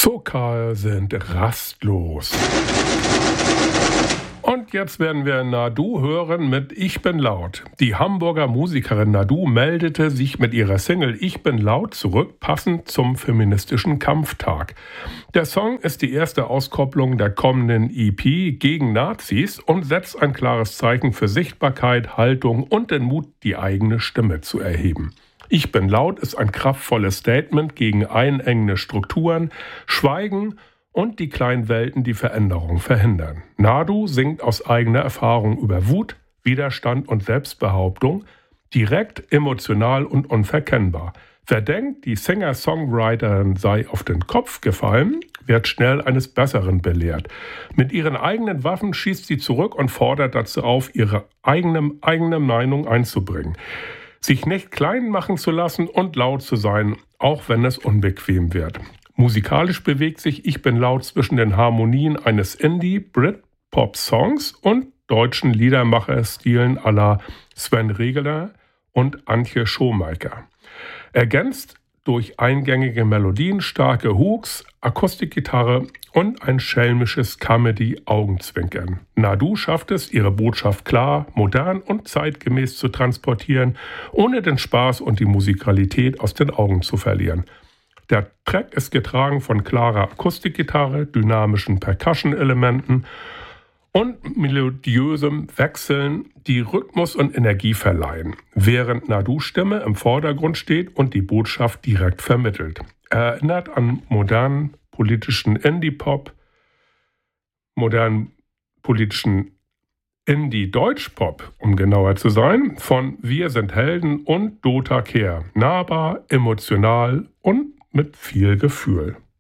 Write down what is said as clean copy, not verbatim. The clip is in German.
Zucker sind rastlos. Und jetzt werden wir Nadu hören mit Ich bin laut. Die Hamburger Musikerin Nadu meldete sich mit ihrer Single Ich bin laut zurück, passend zum feministischen Kampftag. Der Song ist die erste Auskopplung der kommenden EP gegen Nazis und setzt ein klares Zeichen für Sichtbarkeit, Haltung und den Mut, die eigene Stimme zu erheben. Ich bin laut ist ein kraftvolles Statement gegen einengende Strukturen, Schweigen und die kleinen Welten, die Veränderung verhindern. Nadu singt aus eigener Erfahrung über Wut, Widerstand und Selbstbehauptung, direkt, emotional und unverkennbar. Wer denkt, die Singer-Songwriterin sei auf den Kopf gefallen, wird schnell eines Besseren belehrt. Mit ihren eigenen Waffen schießt sie zurück und fordert dazu auf, ihre eigene Meinung einzubringen. Sich nicht klein machen zu lassen und laut zu sein, auch wenn es unbequem wird. Musikalisch bewegt sich Ich bin laut zwischen den Harmonien eines Indie-Brit-Pop-Songs und deutschen Liedermacher-Stilen à la Sven Regeler und Antje Schomaker. Ergänzt durch eingängige Melodien, starke Hooks, Akustikgitarre und ein schelmisches Comedy-Augenzwinkern. Nadu schafft es, ihre Botschaft klar, modern und zeitgemäß zu transportieren, ohne den Spaß und die Musikalität aus den Augen zu verlieren. Der Track ist getragen von klarer Akustikgitarre, dynamischen Percussion-Elementen und melodiösem Wechseln, die Rhythmus und Energie verleihen, während Nadus Stimme im Vordergrund steht und die Botschaft direkt vermittelt. Er erinnert an modernen politischen Indie-Pop, modernen politischen Indie-Deutsch-Pop, um genauer zu sein, von Wir sind Helden und Dota Kehr. Nahbar, emotional und mit viel Gefühl.